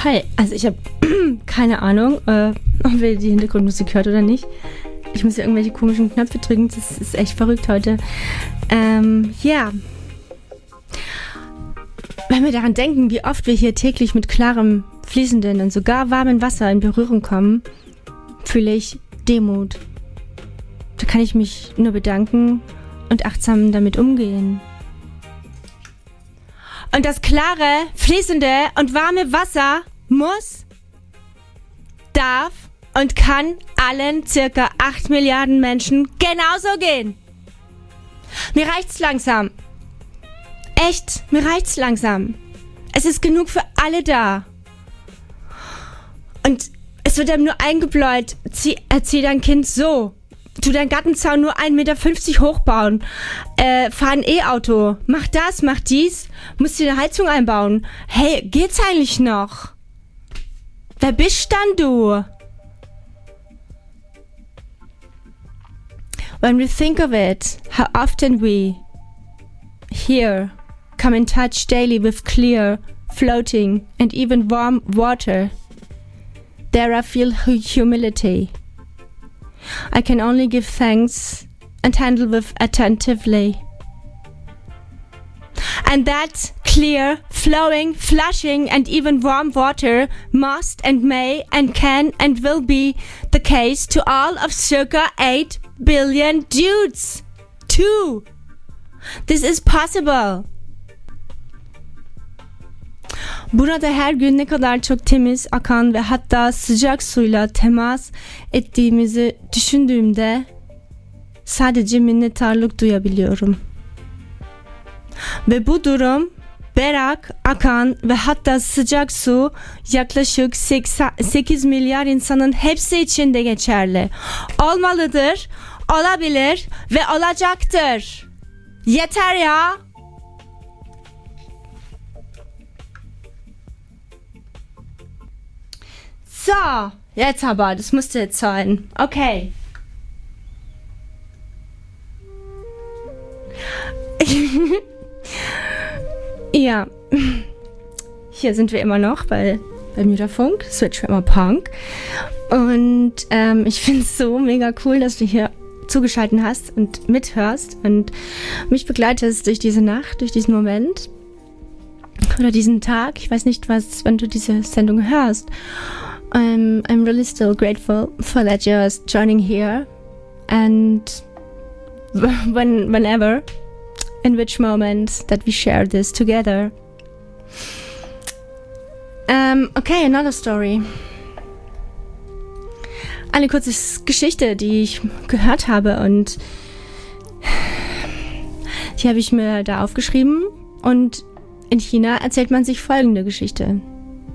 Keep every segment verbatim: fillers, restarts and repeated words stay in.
Hi, also ich habe keine Ahnung, äh, ob ihr die Hintergrundmusik hört oder nicht. Ich muss ja irgendwelche komischen Knöpfe drücken, das ist echt verrückt heute. Ähm, ja. Wenn wir daran denken, wie oft wir hier täglich mit klarem, fließenden und sogar warmem Wasser in Berührung kommen, fühle ich Demut. Da kann ich mich nur bedanken und achtsam damit umgehen. Und das klare, fließende und warme Wasser muss, darf und kann allen circa acht Milliarden Menschen genauso gehen. Mir reicht's langsam. Echt, mir reicht's langsam. Es ist genug für alle da. Und es wird einem nur eingebläut, zieh, erzieh dein Kind so. Tu deinen Gartenzaun nur ein Meter fünfzig hochbauen. Äh, fahr ein E-Auto. Mach das, mach dies. Musst dir eine Heizung einbauen. Hey, geht's eigentlich noch? Wer bist dann du? When we think of it, how often we here come in touch daily with clear, floating and even warm water. There I feel humility. I can only give thanks and handle with attentively. And that clear, flowing, flushing and even warm water must and may and can and will be the case to all of circa eight billion dudes. Too. This is possible. Burada her gün ne kadar çok temiz, akan ve hatta sıcak suyla temas ettiğimizi düşündüğümde sadece minnettarlık duyabiliyorum. Ve bu durum berrak, akan ve hatta sıcak su yaklaşık sekiz milyar insanın hepsi için de geçerli. Olmalıdır, olabilir ve olacaktır. Yeter ya! So, jetzt aber, das musste jetzt sein. Okay. Ja, hier sind wir immer noch bei, bei Mutterfunk, Switch für immer Punk. Und ähm, ich finde es so mega cool, dass du hier zugeschaltet hast und mithörst und mich begleitest durch diese Nacht, durch diesen Moment oder diesen Tag. Ich weiß nicht, was, wenn du diese Sendung hörst. I'm, I'm really still grateful for that you're joining here and when, whenever, in which moment that we share this together. Um, okay, another story. Eine kurze Geschichte, die ich gehört habe und die habe ich mir da aufgeschrieben und in China erzählt man sich folgende Geschichte.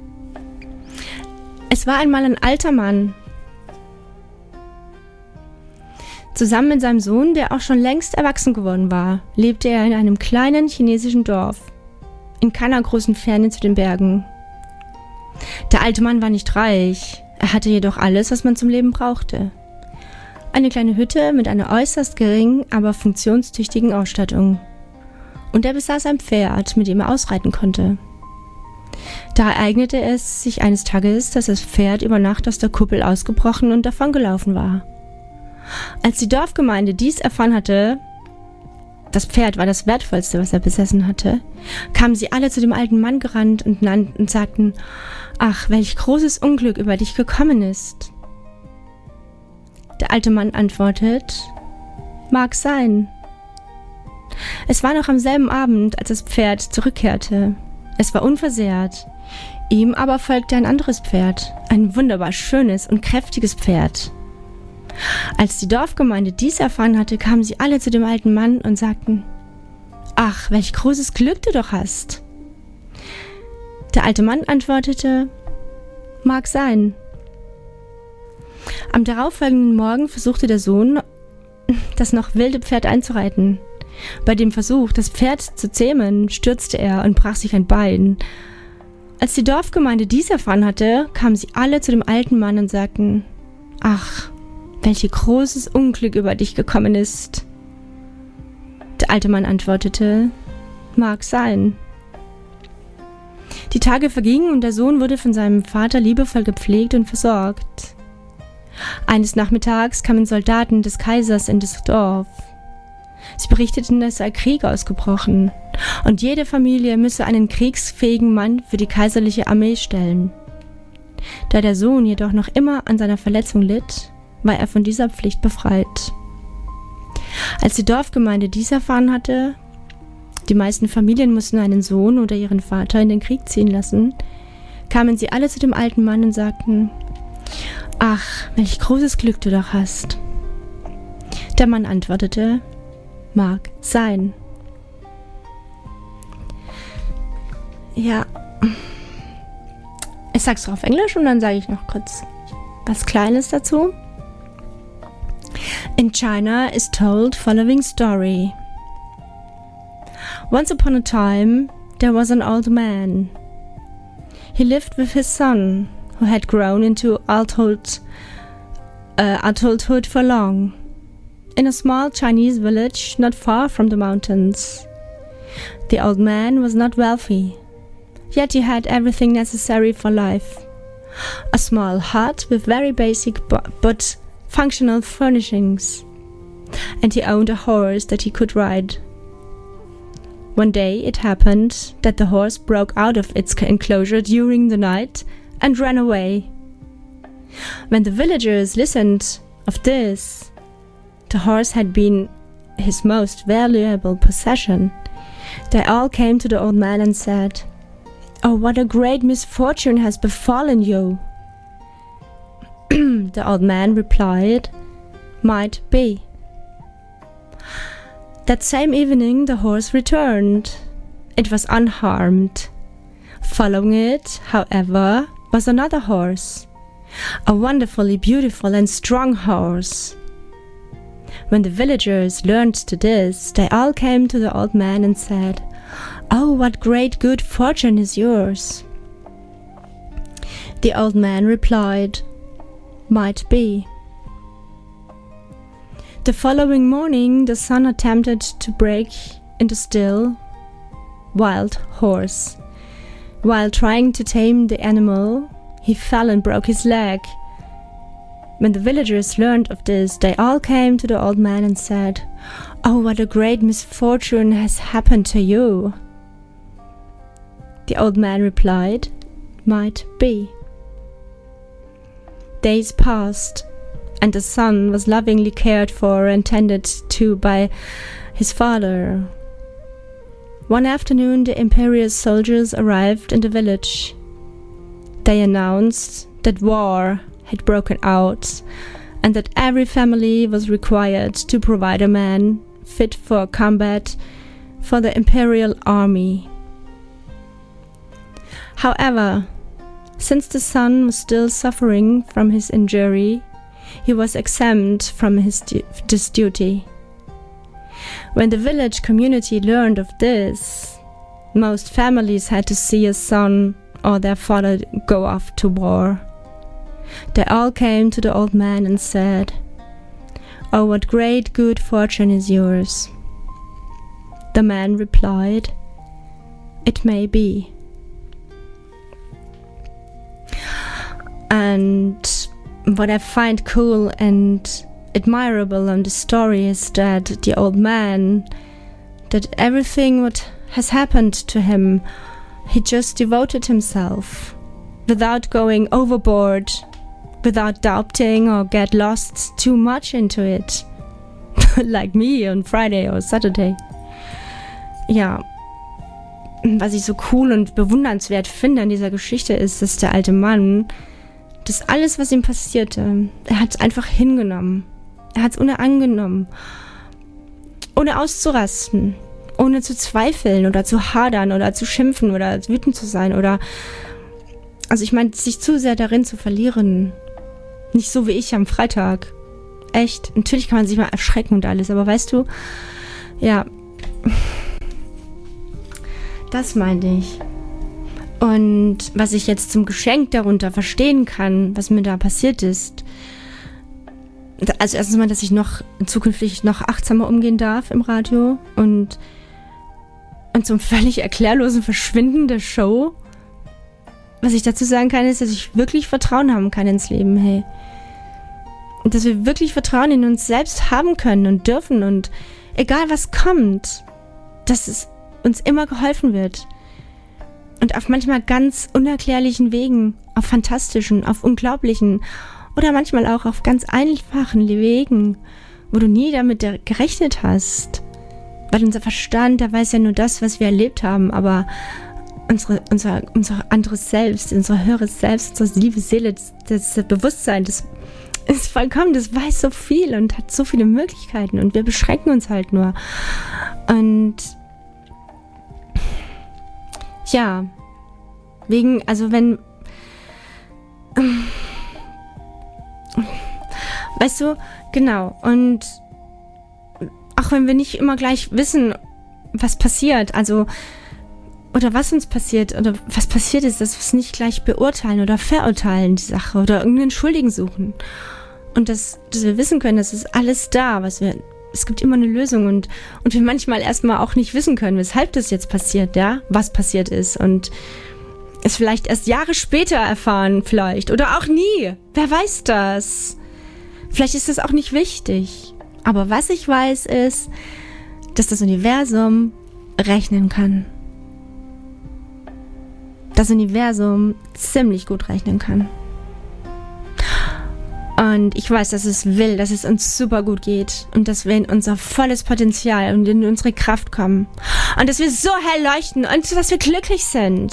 Es war einmal ein alter Mann. Zusammen mit seinem Sohn, der auch schon längst erwachsen geworden war, lebte er in einem kleinen chinesischen Dorf, in keiner großen Ferne zu den Bergen. Der alte Mann war nicht reich, er hatte jedoch alles, was man zum Leben brauchte. Eine kleine Hütte mit einer äußerst geringen, aber funktionstüchtigen Ausstattung. Und er besaß ein Pferd, mit dem er ausreiten konnte. Da ereignete es sich eines Tages, dass das Pferd über Nacht aus der Kuppel ausgebrochen und davongelaufen war. Als die Dorfgemeinde dies erfahren hatte, das Pferd war das Wertvollste, was er besessen hatte, kamen sie alle zu dem alten Mann gerannt und, nannten, und sagten, »Ach, welch großes Unglück über dich gekommen ist!« Der alte Mann antwortet, »Mag sein.« Es war noch am selben Abend, als das Pferd zurückkehrte. Es war unversehrt. Ihm aber folgte ein anderes Pferd, ein wunderbar schönes und kräftiges Pferd. Als die Dorfgemeinde dies erfahren hatte, kamen sie alle zu dem alten Mann und sagten, »Ach, welch großes Glück du doch hast!« Der alte Mann antwortete, »Mag sein.« Am darauffolgenden Morgen versuchte der Sohn, das noch wilde Pferd einzureiten. Bei dem Versuch, das Pferd zu zähmen, stürzte er und brach sich ein Bein. Als die Dorfgemeinde dies erfahren hatte, kamen sie alle zu dem alten Mann und sagten, »Ach, welch großes Unglück über dich gekommen ist!« Der alte Mann antwortete, »Mag sein.« Die Tage vergingen und der Sohn wurde von seinem Vater liebevoll gepflegt und versorgt. Eines Nachmittags kamen Soldaten des Kaisers in das Dorf. Sie berichteten, es sei Krieg ausgebrochen und jede Familie müsse einen kriegsfähigen Mann für die kaiserliche Armee stellen. Da der Sohn jedoch noch immer an seiner Verletzung litt, war er von dieser Pflicht befreit. Als die Dorfgemeinde dies erfahren hatte, die meisten Familien mussten einen Sohn oder ihren Vater in den Krieg ziehen lassen, kamen sie alle zu dem alten Mann und sagten: »Ach, welch großes Glück du doch hast.« Der Mann antwortete: »Mag sein.« Ja, ich sag's doch auf Englisch und dann sage ich noch kurz was Kleines dazu. In China is told following story. Once upon a time, there was an old man. He lived with his son, who had grown into adult, uh, adulthood for long, in a small Chinese village not far from the mountains. The old man was not wealthy, yet he had everything necessary for life. A small hut with very basic bu- but functional furnishings, and he owned a horse that he could ride. One day it happened that the horse broke out of its enclosure during the night and ran away. When the villagers listened of this, the horse had been his most valuable possession. They all came to the old man and said, "Oh, what a great misfortune has befallen you." The old man replied, "Might be." That same evening the horse returned. It was unharmed. Following it, however, was another horse, a wonderfully beautiful and strong horse. When the villagers learned to this, they all came to the old man and said, "Oh, what great good fortune is yours." The old man replied, "Might be." The following morning, the son attempted to break in the still wild horse. While trying to tame the animal, he fell and broke his leg. When the villagers learned of this, they all came to the old man and said, "Oh, what a great misfortune has happened to you." The old man replied, "Might be." Days passed, and the son was lovingly cared for and tended to by his father. One afternoon, the imperial soldiers arrived in the village. They announced that war had broken out and that every family was required to provide a man fit for combat for the imperial army. However, since the son was still suffering from his injury, he was exempt from his du- this duty. When the village community learned of this, most families had to see a son or their father go off to war. They all came to the old man and said, "Oh, what great good fortune is yours." The man replied, "It may be." And what I find cool and admirable on the story is that the old man, that everything what has happened to him, he just devoted himself without going overboard, without doubting or get lost too much into it, like me on Friday or Saturday. Ja, was ich so cool und bewundernswert finde an dieser Geschichte ist, dass der alte Mann, das alles, was ihm passierte, er hat es einfach hingenommen. Er hat es ohne angenommen. Ohne auszurasten. Ohne zu zweifeln oder zu hadern oder zu schimpfen oder wütend zu sein oder, also ich meine, sich zu sehr darin zu verlieren. Nicht so wie ich am Freitag. Echt. Natürlich kann man sich mal erschrecken und alles, aber weißt du, ja, das meinte ich. Und was ich jetzt zum Geschenk darunter verstehen kann, was mir da passiert ist, also erstens mal, dass ich noch zukünftig noch achtsamer umgehen darf im Radio und, und zum völlig erklärlosen Verschwinden der Show was ich dazu sagen kann, ist, dass ich wirklich Vertrauen haben kann ins Leben, hey. Und dass wir wirklich Vertrauen in uns selbst haben können und dürfen und egal was kommt, dass es uns immer geholfen wird. Und auf manchmal ganz unerklärlichen Wegen, auf fantastischen, auf unglaublichen oder manchmal auch auf ganz einfachen Wegen, wo du nie damit gerechnet hast. Weil unser Verstand, der weiß ja nur das, was wir erlebt haben, aber unsere, unser, unser anderes Selbst, unser höheres Selbst, unsere liebe Seele, das, das Bewusstsein, das ist vollkommen, das weiß so viel und hat so viele Möglichkeiten und wir beschränken uns halt nur. Und ja, wegen, also wenn, weißt du, genau, und auch wenn wir nicht immer gleich wissen, was passiert, also, oder was uns passiert, oder was passiert ist, dass wir es nicht gleich beurteilen oder verurteilen, die Sache, oder irgendeinen Schuldigen suchen. Und dass, dass wir wissen können, das ist alles da, was wir, es gibt immer eine Lösung und, und wir manchmal erstmal auch nicht wissen können, weshalb das jetzt passiert, ja, was passiert ist und es vielleicht erst Jahre später erfahren vielleicht oder auch nie, wer weiß das? Vielleicht ist das auch nicht wichtig, aber was ich weiß ist, dass das Universum rechnen kann. Das Universum ziemlich gut rechnen kann. Und ich weiß, dass es will, dass es uns super gut geht und dass wir in unser volles Potenzial und in unsere Kraft kommen. Und dass wir so hell leuchten und dass wir glücklich sind.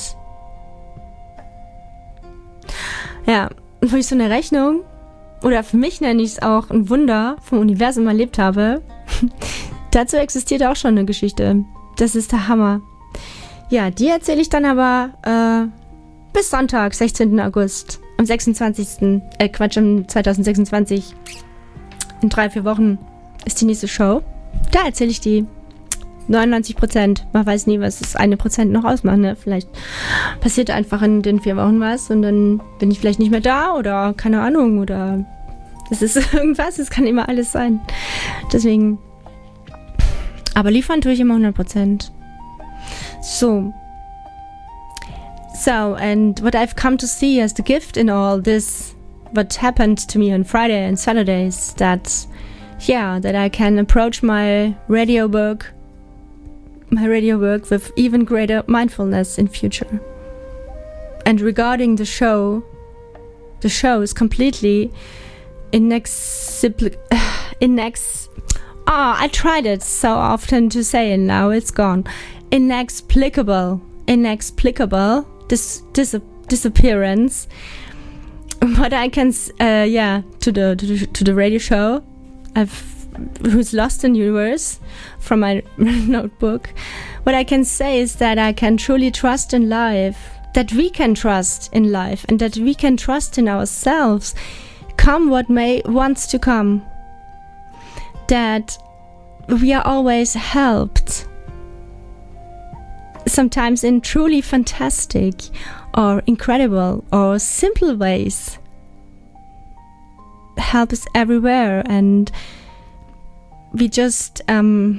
Ja, und wo ich so eine Rechnung, oder für mich nenne ich es auch ein Wunder vom Universum erlebt habe, dazu existiert auch schon eine Geschichte. Das ist der Hammer. Ja, die erzähle ich dann aber äh, bis Sonntag, sechzehnten August. Am sechsundzwanzigsten Äh, Quatsch, am zwanzig sechsundzwanzig. In drei, vier Wochen ist die nächste Show. Da erzähle ich die. neunundneunzig Prozent. Man weiß nie, was das eine Prozent noch ausmacht, ne? Vielleicht passiert einfach in den vier Wochen was und dann bin ich vielleicht nicht mehr da oder keine Ahnung oder es ist irgendwas. Es kann immer alles sein. Deswegen. Aber liefern tue ich immer hundert Prozent. So. So, and what I've come to see as the gift in all this, what happened to me on Friday and Saturdays, that, yeah, that I can approach my radio work, my radio work with even greater mindfulness in future. And regarding the show, the show is completely inexplicable, inex, ah, oh, I tried it so often to say and now it's gone. Inexplicable, inexplicable. This, dis- disappearance. What I can, uh, yeah, to the, to the to the radio show, I've who's lost in universe from my notebook. What I can say is that I can truly trust in life, that we can trust in life, and that we can trust in ourselves, come what may wants to come. That we are always helped. Sometimes in truly fantastic or incredible or simple ways. Help is everywhere and we just um,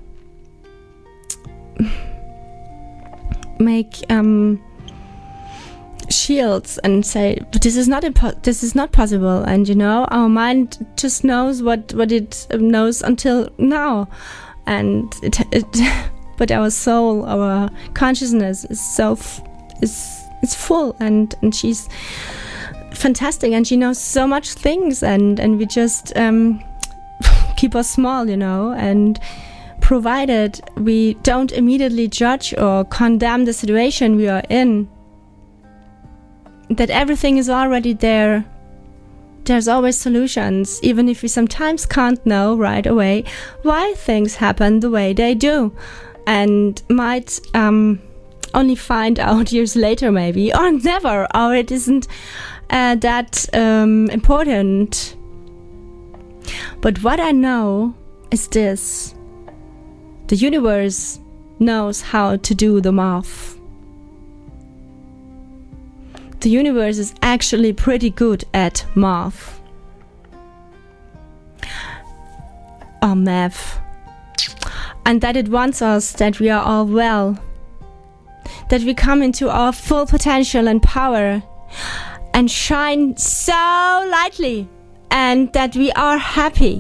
make um, shields and say, but this is not impo- this is not possible, and you know our mind just knows what, what it knows until now, and it, it but our soul, our consciousness is so f- is is full, and, and she's fantastic, and she knows so much things, and, and we just um, keep us small, you know, and provided we don't immediately judge or condemn the situation we are in, that everything is already there. There's always solutions, even if we sometimes can't know right away why things happen the way they do. And might um, only find out years later maybe, or never, or it isn't uh, that um, important. But what I know is this. The universe knows how to do the math. The universe is actually pretty good at math. Or math. And that it wants us that we are all well, that we come into our full potential and power and shine so lightly, and that we are happy.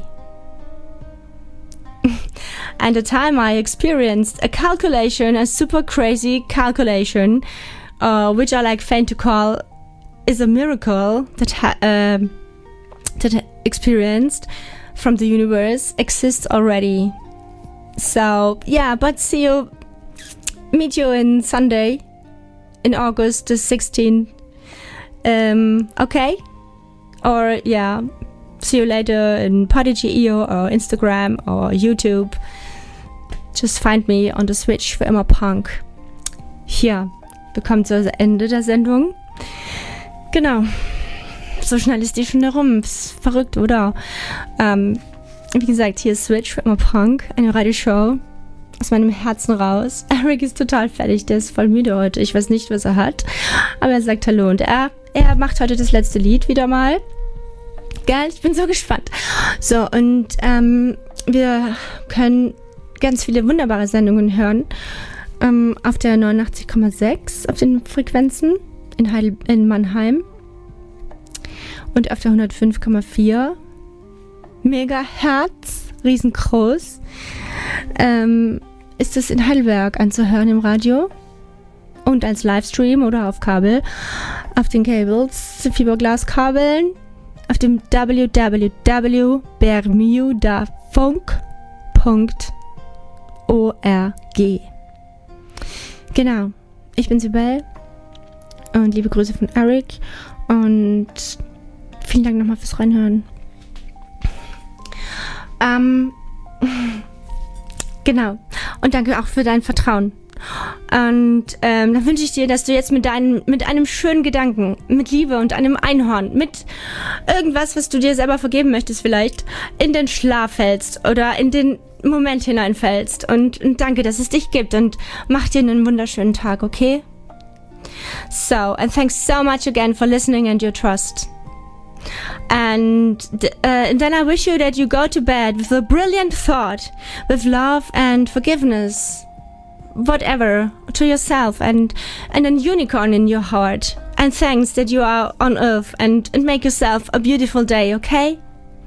And the time I experienced a calculation, a super crazy calculation, uh, which I like faint to call is a miracle that ha- uh, that I experienced from the universe exists already. So yeah, but see you, meet you in Sunday, in August the sixteenth. Um, okay, or yeah, see you later in Podigy punkt io or Instagram or YouTube. Just find me on the Switch für immer Punk. Hier, wir kommen zum Ende der Sendung. Genau. So schnell ist die schon herum. Ist verrückt, oder? Ähm, wie gesagt, hier ist Switch für immer Punk, eine Radioshow aus meinem Herzen raus. Eric ist total fertig, der ist voll müde heute. Ich weiß nicht, was er hat, aber er sagt Hallo und er, er macht heute das letzte Lied wieder mal. Geil, ich bin so gespannt. So, und ähm, wir können ganz viele wunderbare Sendungen hören ähm, auf der neunundachtzig Komma sechs auf den Frequenzen in, Heidel- in Mannheim und auf der hundertfünf Komma vier Megahertz, riesengroß, ähm, ist es in Heidelberg anzuhören im Radio und als Livestream oder auf Kabel, auf den Cables, Fiberglaskabeln, auf dem w w w punkt bermudafunk punkt org. Genau, ich bin Sibel und liebe Grüße von Eric und vielen Dank nochmal fürs Reinhören. Ähm, genau, und danke auch für dein Vertrauen. Und ähm, dann wünsche ich dir, dass du jetzt mit, deinem, mit einem schönen Gedanken, mit Liebe und einem Einhorn, mit irgendwas, was du dir selber vergeben möchtest vielleicht, in den Schlaf fällst oder in den Moment hineinfällst. Und, und danke, dass es dich gibt und mach dir einen wunderschönen Tag, okay? So, and thanks so much again for listening and your trust. And, uh, and then I wish you that you go to bed with a brilliant thought, with love and forgiveness, whatever, to yourself, and, and an unicorn in your heart. And thanks that you are on Earth, and, and make yourself a beautiful day, okay?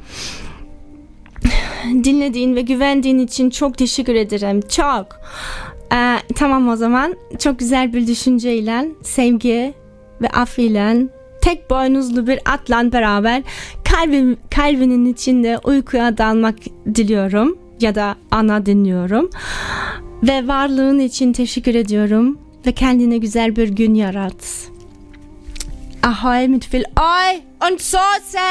Dinlediğin ve güvendiğin için çok teşekkür ederim. Çok. Ee, tamam o zaman. Çok güzel bir düşünceyle, sevgi ve af ile tek boynuzlu bir atla beraber kalbim, kalbinin içinde uykuya dalmak diliyorum. Ya da ana dinliyorum. Ve varlığın için teşekkür ediyorum. Ve kendine güzel bir gün yarat. Ahoi mit viel Oi und Soße!